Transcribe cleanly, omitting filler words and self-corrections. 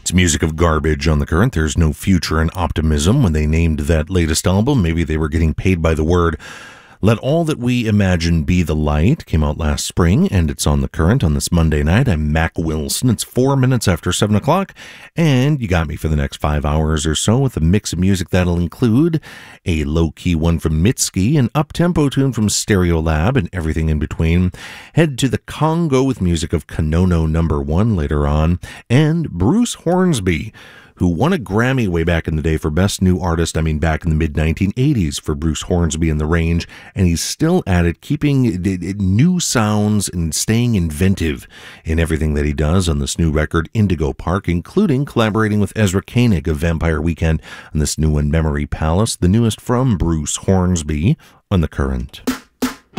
It's music of garbage on the current. There's no future in optimism. When they named that latest album, maybe they were getting paid by the word. Let All That We Imagine Be the Light came out last spring, and it's on the current on this Monday night. I'm Mac Wilson. It's 4 minutes after 7 o'clock, and you got me for the next 5 hours or so with a mix of music that'll include a low-key one from Mitski, an up-tempo tune from Stereolab, and everything in between. Head to the Congo with music of Kanono No. 1 later on, and Bruce Hornsby, who won a Grammy way back in the day for Best New Artist, back in the mid-1980s for Bruce Hornsby and the Range, and he's still at it, keeping new sounds and staying inventive in everything that he does on this new record, Indigo Park, including collaborating with Ezra Koenig of Vampire Weekend on this new one, Memory Palace, the newest from Bruce Hornsby on the current.